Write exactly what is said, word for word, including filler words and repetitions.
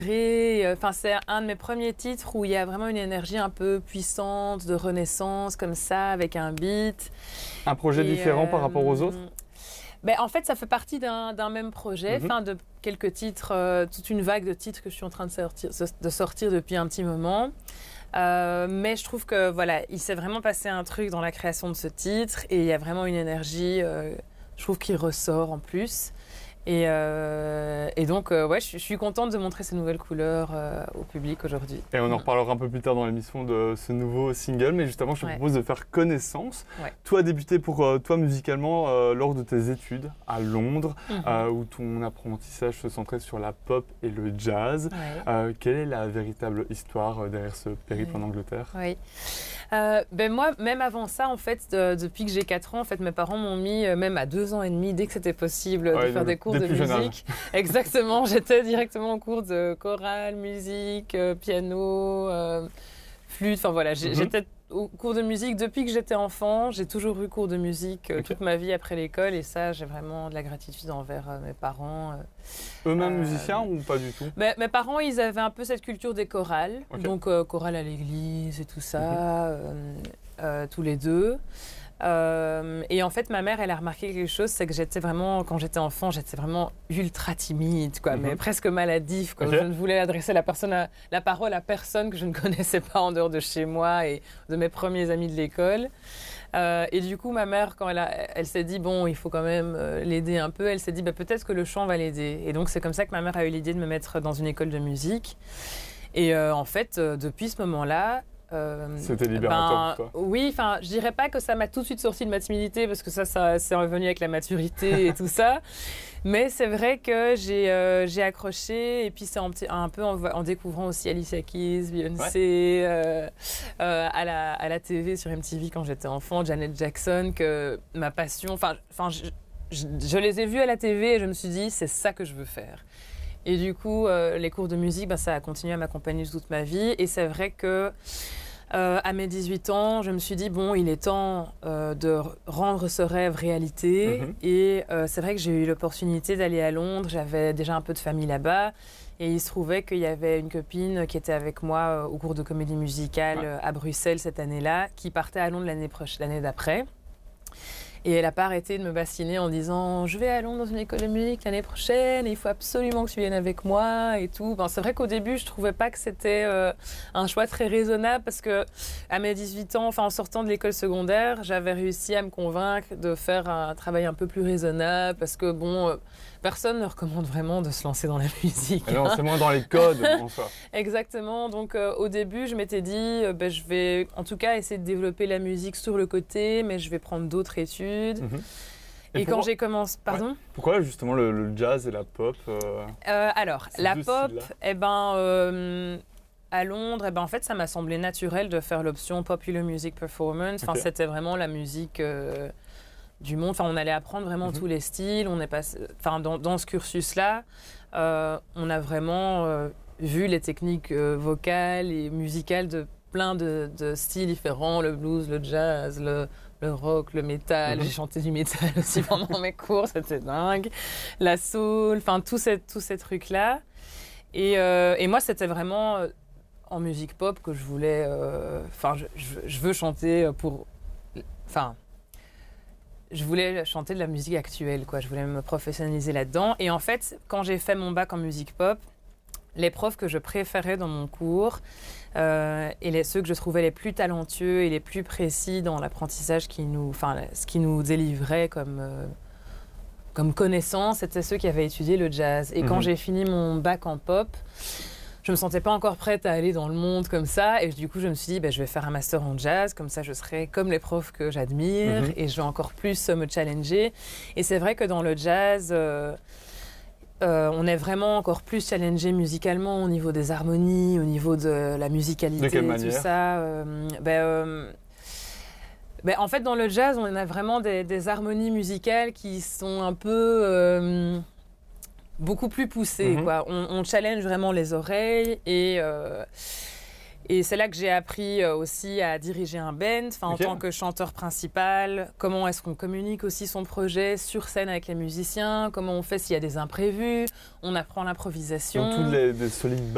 Enfin, c'est un de mes premiers titres où il y a vraiment une énergie un peu puissante, de renaissance, comme ça, avec un beat. Un projet Et, différent euh, par rapport aux autres? Ben, en fait, ça fait partie d'un d'un même projet, Mhm. enfin de quelques titres, euh, toute une vague de titres que je suis en train de sortir, de sortir depuis un petit moment. Euh, mais je trouve que voilà, il s'est vraiment passé un truc dans la création de ce titre et il y a vraiment une énergie, euh, je trouve, qui ressort en plus. Et, euh, et donc, euh, ouais, je, je suis contente de montrer ces nouvelles couleurs euh, au public aujourd'hui. Et on en reparlera un peu plus tard dans l'émission de ce nouveau single, mais justement, je te Ouais. propose de faire connaissance. Ouais. Toi, débuté pour euh, toi musicalement euh, lors de tes études à Londres, Mhm. euh, où ton apprentissage se centrait sur la pop et le jazz. Ouais. Euh, quelle est la véritable histoire euh, derrière ce périple Ouais. en Angleterre? Oui. Euh, ben moi, même avant ça, en fait, de, depuis que j'ai quatre ans, en fait, mes parents m'ont mis, euh, même à deux ans et demi, dès que c'était possible, Ouais, de faire des cours dès de plus jeune âge. musique. Exactement, j'étais directement en cours de chorale, musique, euh, piano, euh, flûte. Enfin voilà, j'ai- Mhm. j'étais au cours de musique depuis que j'étais enfant. J'ai toujours eu cours de musique euh, Ok. toute ma vie après l'école, et ça, j'ai vraiment de la gratitude envers euh, mes parents. euh. Eux-mêmes Euh, musiciens ou pas du tout? Mais, mes parents, ils avaient un peu cette culture des chorales, Ok. donc euh, chorale à l'église et tout ça, Mhm. euh, euh, tous les deux. Euh, et en fait, ma mère, elle a remarqué quelque chose, c'est que j'étais vraiment, quand j'étais enfant, j'étais vraiment ultra timide, quoi, Mhm. mais presque maladive, quoi. Ok. Je ne voulais adresser la, personne à- la parole à personne que je ne connaissais pas en dehors de chez moi et de mes premiers amis de l'école. Euh, et du coup, ma mère, quand elle, a- elle s'est dit, bon, il faut quand même euh, l'aider un peu, elle s'est dit, bah, peut-être que le chant va l'aider. Et donc, c'est comme ça que ma mère a eu l'idée de me mettre dans une école de musique. Et euh, en fait, euh, depuis ce moment-là, euh, C'était libérateur pour toi. oui, enfin, je dirais pas que ça m'a tout de suite sorti de ma timidité, parce que ça, ça c'est revenu avec la maturité et tout ça. Mais c'est vrai que j'ai euh, j'ai accroché, et puis c'est un, petit- un peu en, en découvrant aussi Alicia Keys, Beyoncé, euh, euh, à, la, à la T V sur M T V quand j'étais enfant, Janet Jackson, que ma passion, enfin, enfin, je, je, je les ai vus à la T V et je me suis dit, c'est ça que je veux faire. Et du coup, euh, les cours de musique, bah, ça a continué à m'accompagner toute ma vie. Et c'est vrai que euh, à mes dix-huit ans, je me suis dit, bon, il est temps euh, de rendre ce rêve réalité. Mhm. Et euh, c'est vrai que j'ai eu l'opportunité d'aller à Londres. J'avais déjà un peu de famille là-bas. Et il se trouvait qu'il y avait une copine qui était avec moi euh, au cours de comédie musicale Ouais. euh, à Bruxelles cette année-là, qui partait à Londres l'année proche- l'année d'après. Et elle n'a pas arrêté de me bassiner en disant « Je vais à Londres dans une école de musique l'année prochaine, et il faut absolument que tu viennes avec moi et tout. » Ben, c'est vrai qu'au début, je ne trouvais pas que c'était euh, un choix très raisonnable, parce que à mes dix-huit ans, enfin, en sortant de l'école secondaire, j'avais réussi à me convaincre de faire un travail un peu plus raisonnable, parce que bon, euh, personne ne recommande vraiment de se lancer dans la musique. Et non, hein. c'est moins dans les codes en soi. Exactement. Donc, euh, au début, je m'étais dit, euh, ben, je vais en tout cas essayer de développer la musique sur le côté, mais je vais prendre d'autres études. Mhm. Et, quand pourquoi- j'ai commencé, pardon. Pourquoi justement le, le jazz et la pop euh, Euh, alors, Ces la deux pop, styles-là. eh ben, euh, à Londres, eh ben, en fait, ça m'a semblé naturel de faire l'option Popular Music Performance. Enfin, Ok. c'était vraiment la musique euh, du monde. Enfin, on allait apprendre vraiment Mhm. tous les styles. On est passé, enfin, dans, dans ce cursus-là, euh, on a vraiment euh, vu les techniques euh, vocales et musicales de plein de, de styles différents, le blues, le jazz, le, le rock, le métal. Mhm. J'ai chanté du métal aussi pendant mes cours, c'était dingue. La soul, enfin tous ces, tous ces trucs-là. Et, euh, et moi, c'était vraiment euh, en musique pop que je voulais... Enfin, je, je, je veux chanter pour... Enfin... Je voulais chanter de la musique actuelle, quoi. Je voulais me professionnaliser là-dedans. Et en fait, quand j'ai fait mon bac en musique pop, les profs que je préférais dans mon cours euh, et les, ceux que je trouvais les plus talentueux et les plus précis dans l'apprentissage, qui nous, enfin, ce qui nous délivrait comme, euh, comme connaissance, c'était ceux qui avaient étudié le jazz. Et Mhm. quand j'ai fini mon bac en pop, je me sentais pas encore prête à aller dans le monde comme ça. Et du coup, je me suis dit, ben, je vais faire un master en jazz. Comme ça, je serai comme les profs que j'admire. Mhm. Et je vais encore plus euh, me challenger. Et c'est vrai que dans le jazz... euh, Euh, on est vraiment encore plus challengé musicalement au niveau des harmonies, au niveau de la musicalité, De quelle tout manière? ça. Euh, ben, euh, ben, en fait, dans le jazz, on a vraiment des, des harmonies musicales qui sont un peu euh, beaucoup plus poussées, Mhm. quoi. On, on challenge vraiment les oreilles, et euh, et c'est là que j'ai appris euh, aussi à diriger un band, enfin, Ok. en tant que chanteur principal. Comment est-ce qu'on communique aussi son projet sur scène avec les musiciens? Comment on fait s'il y a des imprévus? On apprend l'improvisation. Donc toutes les des solides